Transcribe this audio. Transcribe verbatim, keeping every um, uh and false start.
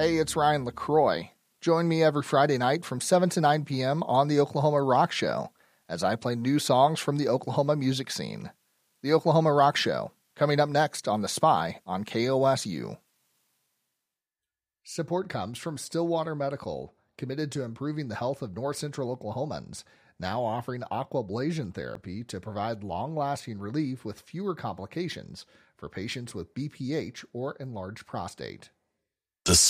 Hey, it's Ryan LaCroix. Join me every Friday night from seven to nine p.m. on the Oklahoma Rock Show as I play new songs from the Oklahoma music scene. The Oklahoma Rock Show, coming up next on The Spy on K O S U. Support comes from Stillwater Medical, committed to improving the health of North Central Oklahomans, now offering aquablation therapy to provide long-lasting relief with fewer complications for patients with B P H or enlarged prostate.